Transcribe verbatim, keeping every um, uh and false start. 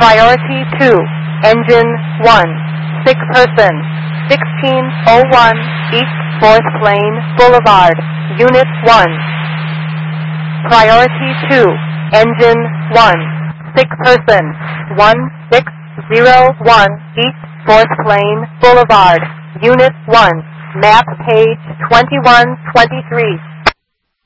Priority two, Engine one, sick person, sixteen oh one East fourth Plain Boulevard, Unit one. Priority two, Engine one, sick person, one six zero one East fourth Plain Boulevard, Unit one, map page twenty-one twenty-three.